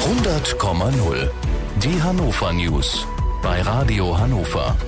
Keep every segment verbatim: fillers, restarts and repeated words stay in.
hundert Komma null. Die Hannover News bei Radio Hannover.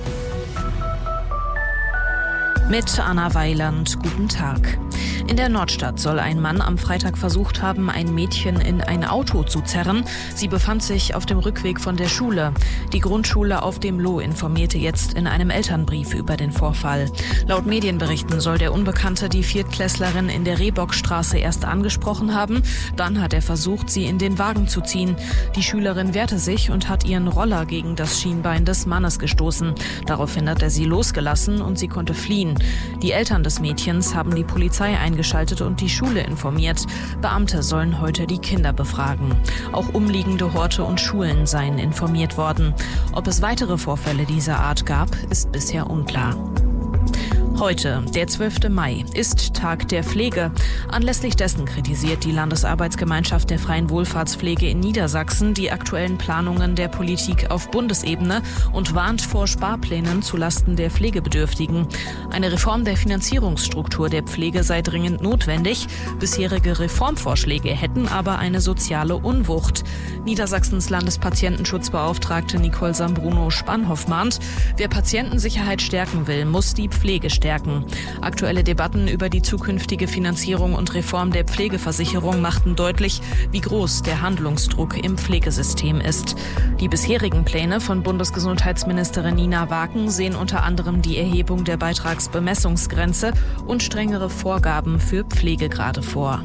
Mit Anna Weiland, guten Tag. In der Nordstadt soll ein Mann am Freitag versucht haben, ein Mädchen in ein Auto zu zerren. Sie befand sich auf dem Rückweg von der Schule. Die Grundschule auf dem Loh informierte jetzt in einem Elternbrief über den Vorfall. Laut Medienberichten soll der Unbekannte die Viertklässlerin in der Rehbockstraße erst angesprochen haben. Dann hat er versucht, sie in den Wagen zu ziehen. Die Schülerin wehrte sich und hat ihren Roller gegen das Schienbein des Mannes gestoßen. Daraufhin hat er sie losgelassen und sie konnte fliehen. Die Eltern des Mädchens haben die Polizei eingeschaltet und die Schule informiert. Beamte sollen heute die Kinder befragen. Auch umliegende Horte und Schulen seien informiert worden. Ob es weitere Vorfälle dieser Art gab, ist bisher unklar. Heute, der zwölfte Mai, ist Tag der Pflege. Anlässlich dessen kritisiert die Landesarbeitsgemeinschaft der freien Wohlfahrtspflege in Niedersachsen die aktuellen Planungen der Politik auf Bundesebene und warnt vor Sparplänen zulasten der Pflegebedürftigen. Eine Reform der Finanzierungsstruktur der Pflege sei dringend notwendig. Bisherige Reformvorschläge hätten aber eine soziale Unwucht. Niedersachsens Landespatientenschutzbeauftragte Nicole Sambruno-Spannhoff mahnt, wer Patientensicherheit stärken will, muss die Pflege stärken. Aktuelle Debatten über die zukünftige Finanzierung und Reform der Pflegeversicherung machten deutlich, wie groß der Handlungsdruck im Pflegesystem ist. Die bisherigen Pläne von Bundesgesundheitsministerin Nina Waken sehen unter anderem die Erhebung der Beitragsbemessungsgrenze und strengere Vorgaben für Pflegegrade vor.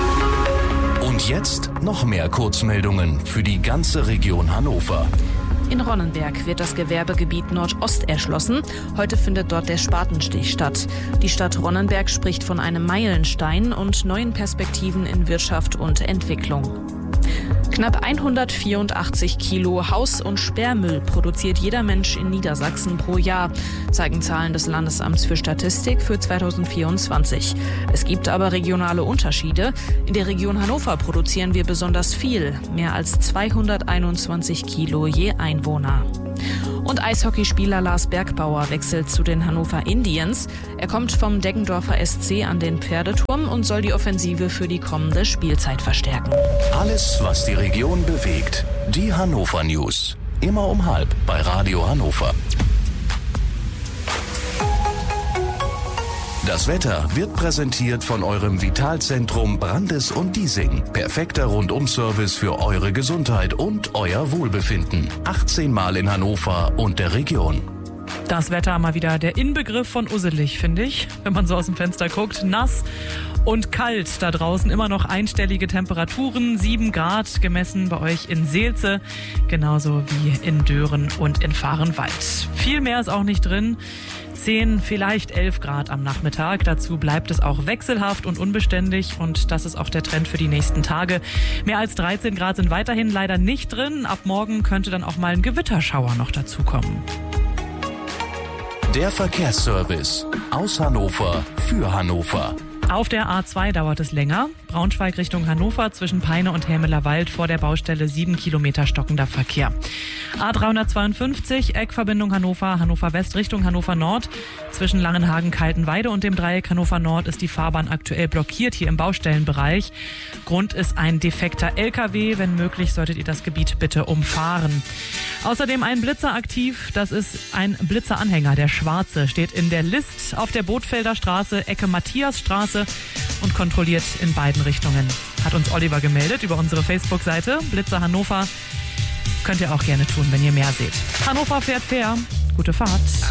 Und jetzt noch mehr Kurzmeldungen für die ganze Region Hannover. In Ronnenberg wird das Gewerbegebiet Nordost erschlossen. Heute findet dort der Spatenstich statt. Die Stadt Ronnenberg spricht von einem Meilenstein und neuen Perspektiven in Wirtschaft und Entwicklung. Knapp hundertvierundachtzig Kilo Haus- und Sperrmüll produziert jeder Mensch in Niedersachsen pro Jahr, zeigen Zahlen des Landesamts für Statistik für zweitausendvierundzwanzig. Es gibt aber regionale Unterschiede. In der Region Hannover produzieren wir besonders viel, mehr als zweihunderteinundzwanzig Kilo je Einwohner. Und Eishockeyspieler Lars Bergbauer wechselt zu den Hannover Indians. Er kommt vom Deggendorfer S C an den Pferdeturm und soll die Offensive für die kommende Spielzeit verstärken. Alles, was die Region bewegt. Die Hannover News. Immer um halb bei Radio Hannover. Das Wetter wird präsentiert von eurem Vitalzentrum Brandes und Diesing. Perfekter Rundum-Service für eure Gesundheit und euer Wohlbefinden. achtzehn Mal in Hannover und der Region. Das Wetter mal wieder der Inbegriff von usselig, finde ich, wenn man so aus dem Fenster guckt. Nass und kalt da draußen, immer noch einstellige Temperaturen, sieben Grad gemessen bei euch in Seelze, genauso wie in Dören und in Vahrenwald. Viel mehr ist auch nicht drin. zehn, vielleicht elf Grad am Nachmittag. Dazu bleibt es auch wechselhaft und unbeständig und das ist auch der Trend für die nächsten Tage. Mehr als dreizehn Grad sind weiterhin leider nicht drin. Ab morgen könnte dann auch mal ein Gewitterschauer noch dazukommen. Der Verkehrsservice aus Hannover für Hannover. Auf der A zwei dauert es länger. Braunschweig Richtung Hannover zwischen Peine und Hämelerwald vor der Baustelle sieben Kilometer stockender Verkehr. A dreihundertzweiundfünfzig, Eckverbindung Hannover, Hannover West Richtung Hannover Nord. Zwischen Langenhagen-Kaltenweide und dem Dreieck Hannover Nord ist die Fahrbahn aktuell blockiert hier im Baustellenbereich. Grund ist ein defekter L K W. Wenn möglich, solltet ihr das Gebiet bitte umfahren. Außerdem ein Blitzer aktiv. Das ist ein Blitzeranhänger, der schwarze, steht in der List auf der Bootfelder Straße, Ecke Matthiasstraße und kontrolliert in beiden Richtungen. Hat uns Oliver gemeldet über unsere Facebook-Seite Blitzer Hannover. Könnt ihr auch gerne tun, wenn ihr mehr seht. Hannover fährt fair. Gute Fahrt.